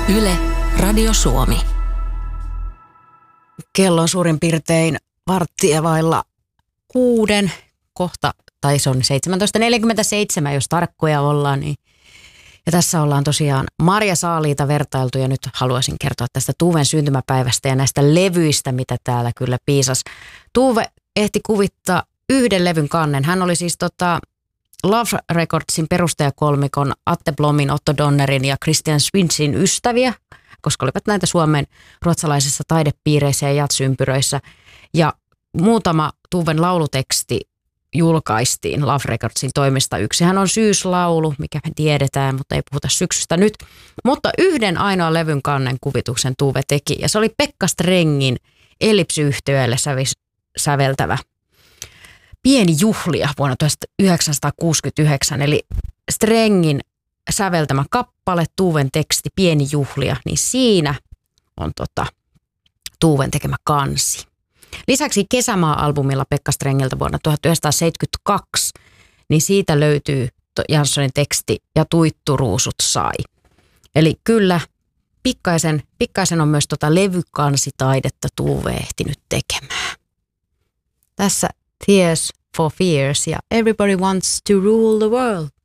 Yle, Radio Suomi. Kello on suurin piirtein 5:15 kohta, tai se on 17.47, jos tarkkoja ollaan. Niin. Ja tässä ollaan tosiaan Marja Saaliita vertailtu, ja nyt haluaisin kertoa tästä Tuven syntymäpäivästä ja näistä levyistä, mitä täällä kyllä piisas. Tuve ehti kuvittaa yhden levyn kannen. Hän oli siis Love Recordsin perustajakolmikon Atte Blomin, Otto Donnerin ja Christian Swinsin ystäviä, koska olivat näitä Suomen ruotsalaisissa taidepiireissä ja jatsympyröissä. Ja muutama Tuven lauluteksti julkaistiin Love Recordsin toimesta. Yksihän on Syyslaulu, mikä me tiedetään, mutta ei puhuta syksystä nyt. Mutta yhden ainoan levyn kannen kuvituksen Tuve teki, ja se oli Pekka Strengin Ellipsy-yhtyeelle säveltävä Pieni juhlia vuonna 1969, eli Strengin säveltämä kappale, Tuven teksti Pieni juhlia, niin siinä on Tuven tekemä kansi. Lisäksi Kesämaa-albumilla Pekka Strengiltä vuonna 1972, niin siitä löytyy Janssonin teksti Ja tuitturuusut sai. Eli kyllä pikkaisen on myös levykansitaidetta Tuve ehtinyt tekemään. Tässä Tears for Fears ja Everybody Wants to Rule the World.